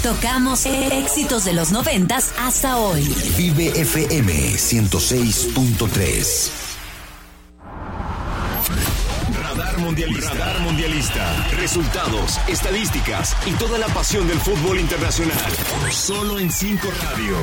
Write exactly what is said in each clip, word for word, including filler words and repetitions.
Tocamos éxitos de los noventas hasta hoy. Vive F M ciento seis punto tres. Radar Mundialista. Radar Mundialista. Resultados, estadísticas y toda la pasión del fútbol internacional. Solo en cinco Radio.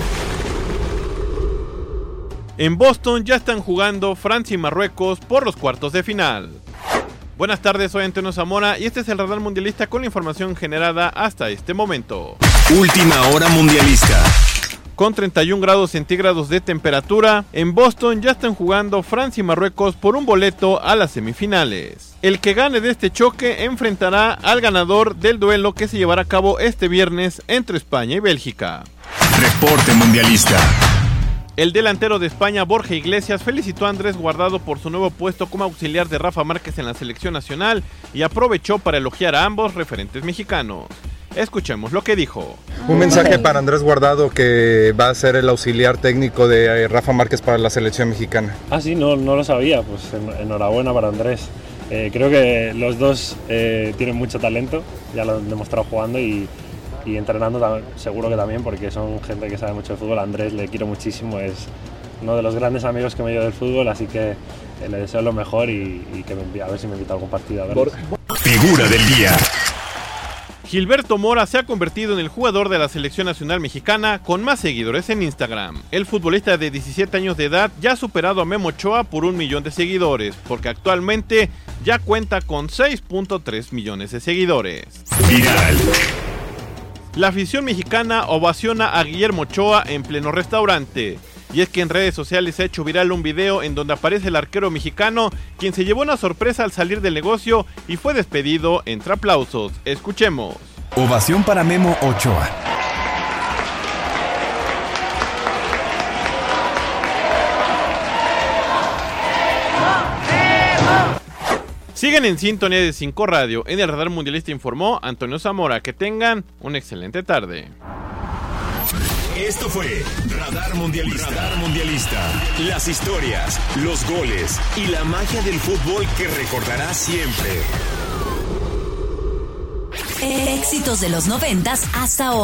En Boston ya están jugando Francia y Marruecos por los cuartos de final. Buenas tardes, soy Antonio Zamora y este es el Radar Mundialista con la información generada hasta este momento. Última hora mundialista. Con treinta y un grados centígrados de temperatura, en Boston ya están jugando Francia y Marruecos por un boleto a las semifinales. El que gane de este choque enfrentará al ganador del duelo que se llevará a cabo este viernes entre España y Bélgica. Reporte mundialista. El delantero de España, Borja Iglesias, felicitó a Andrés Guardado por su nuevo puesto como auxiliar de Rafa Márquez en la selección nacional y aprovechó para elogiar a ambos referentes mexicanos. Escuchemos lo que dijo. Un mensaje para Andrés Guardado, que va a ser el auxiliar técnico de Rafa Márquez para la selección mexicana. Ah, sí, no, no lo sabía, pues enhorabuena para Andrés. Eh, creo que los dos eh, tienen mucho talento, ya lo han demostrado jugando y, y entrenando también, seguro que también, porque son gente que sabe mucho de fútbol. A Andrés le quiero muchísimo, es uno de los grandes amigos que me dio del fútbol, así que eh, le deseo lo mejor y, y que me envíe, a ver si me invita a algún partido a verlo. Figura del día. Gilberto Mora se ha convertido en el jugador de la selección nacional mexicana con más seguidores en Instagram. El futbolista de diecisiete años de edad ya ha superado a Memo Ochoa por un millón de seguidores, porque actualmente ya cuenta con seis punto tres millones de seguidores. Viral. La afición mexicana ovaciona a Guillermo Ochoa en pleno restaurante. Y es que en redes sociales se ha hecho viral un video en donde aparece el arquero mexicano, quien se llevó una sorpresa al salir del negocio y fue despedido entre aplausos. Escuchemos. Ovación para Memo Ochoa. Siguen en sintonía de cinco Radio. En el Radar Mundialista informó Antonio Zamora. Que tengan una excelente tarde. Esto fue Radar Mundialista. Radar Mundialista. Las historias, los goles y la magia del fútbol que recordarás siempre. Éxitos de los noventas hasta hoy.